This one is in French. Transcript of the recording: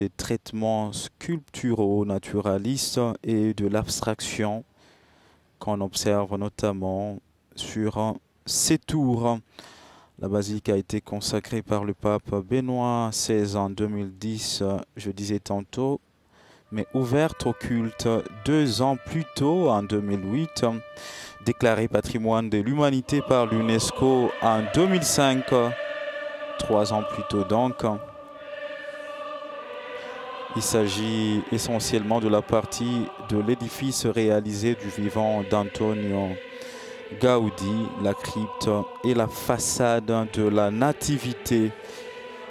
des traitements sculpturaux naturalistes et de l'abstraction qu'on observe notamment sur ces tours. La basilique a été consacrée par le pape Benoît XVI en 2010, je disais tantôt, mais ouverte au culte 2 ans plus tôt, en 2008, déclarée patrimoine de l'humanité par l'UNESCO en 2005, 3 ans plus tôt donc. Il s'agit essentiellement de la partie de l'édifice réalisé du vivant d'Antonio Gaudi, la crypte et la façade de la Nativité